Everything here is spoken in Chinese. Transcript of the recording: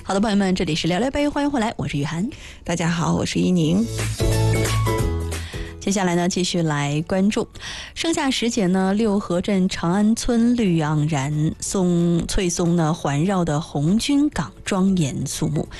好的，朋友们，这里是聊聊杯，欢迎回来，我是雨涵。 大家好，我是依宁。 接下来呢，继续来关注盛夏时节呢，六合镇长安村绿盎然，翠松呢环绕的红军岗庄严肃穆。